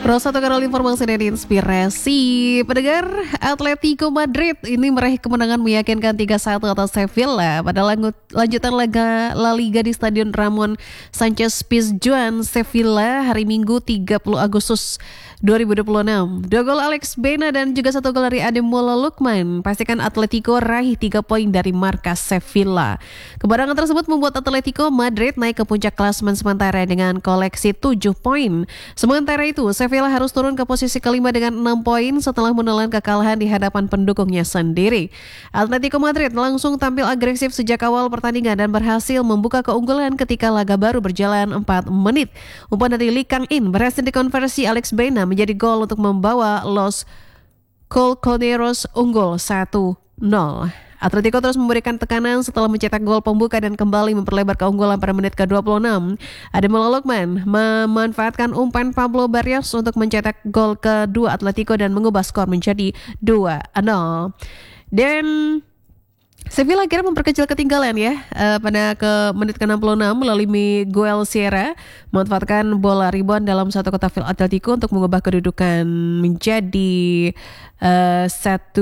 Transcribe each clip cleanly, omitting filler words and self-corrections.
Rosa tukar informasi dan inspirasi. Pendengar, Atletico Madrid ini meraih kemenangan meyakinkan 3-1 atas Sevilla pada lanjutan laga La Liga di Stadion Ramon Sanchez Pizjuan, Sevilla hari Minggu 30 Agustus 2026. 2 gol Alex Baena dan juga 1 gol dari Ademola Lookman pastikan Atletico raih 3 poin dari markas Sevilla. Kemenangan tersebut membuat Atletico Madrid naik ke puncak klasemen sementara dengan koleksi 7 poin. Sementara itu, Sevilla harus turun ke posisi kelima dengan 6 poin setelah menelan kekalahan di hadapan pendukungnya sendiri. Atletico Madrid langsung tampil agresif sejak awal pertandingan dan berhasil membuka keunggulan ketika laga baru berjalan 4 menit. Umpan dari Lee Kang-in berhasil dikonversi Alex Baena menjadi gol untuk membawa Los Colchoneros unggul 1-0. Atletico terus memberikan tekanan setelah mencetak gol pembuka dan kembali memperlebar keunggulan pada menit ke-26. Ademola Lookman memanfaatkan umpan Pablo Barrios untuk mencetak gol kedua Atletico dan mengubah skor menjadi 2-0. Dan Sevilla akhirnya memperkecil ketinggalan ya pada menit ke-66 melalui Miguel Sierra memanfaatkan bola rebound dalam satu kotak field Atletico untuk mengubah kedudukan menjadi 1-3.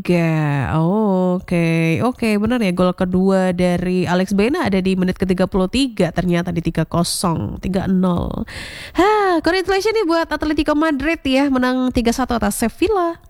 Oke, benar ya, gol kedua dari Alex Baena ada di menit ke-33, ternyata di 3-0. Congratulations nih buat Atletico Madrid ya, menang 3-1 atas Sevilla.